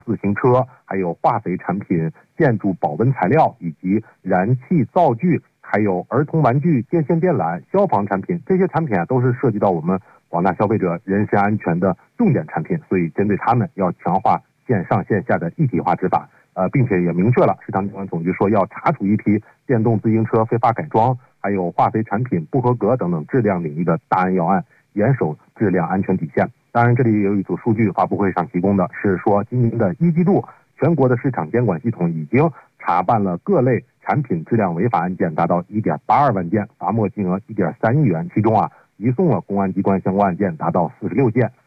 自行车，还有化肥产品、建筑保温材料以及燃气灶具，还有儿童玩具、电线电缆、消防产品，这些产品都是涉及到我们广大消费者人身安全的重点产品，所以针对他们要强化线上线下的一体化执法。并且也明确了市场监管总局说要查处一批电动自行车非法改装，还有化肥产品不合格等等质量领域的大案要案，严守质量安全底线。当然，这里也有一组数据，发布会上提供的是说，今年的一季度，全国的市场监管系统已经查办了各类产品质量违法案件达到1.82万件，罚没金额1.3亿元，其中移送了公安机关相关案件达到46件。